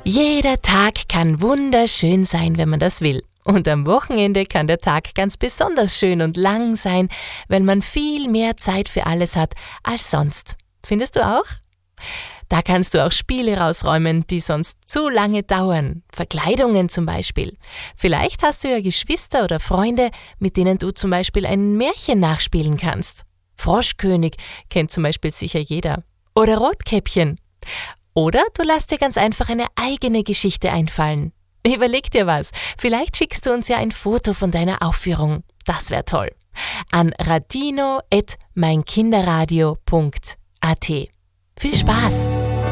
Jeder Tag kann wunderschön sein, wenn man das will. Und am Wochenende kann der Tag ganz besonders schön und lang sein, wenn man viel mehr Zeit für alles hat als sonst. Findest du auch? Da kannst du auch Spiele rausräumen, die sonst zu lange dauern. Verkleidungen zum Beispiel. Vielleicht hast du ja Geschwister oder Freunde, mit denen du zum Beispiel ein Märchen nachspielen kannst. Froschkönig kennt zum Beispiel sicher jeder. Oder Rotkäppchen. Oder du lässt dir ganz einfach eine eigene Geschichte einfallen. Überleg dir was. Vielleicht schickst du uns ja ein Foto von deiner Aufführung. Das wäre toll. An radino@meinkinderradio.at. Viel Spaß!